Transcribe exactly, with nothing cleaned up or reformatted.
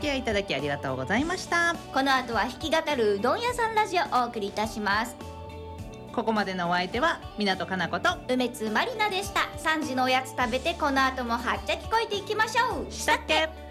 付き合いいただきありがとうございました。 この後は弾き語るうどん屋さんラジオをお送りいたします。 ここまでのお相手は港かな子と梅津まりなでした。さんじのおやつ食べてこの後もはっちゃ聞こえていきましょう。 したっけ。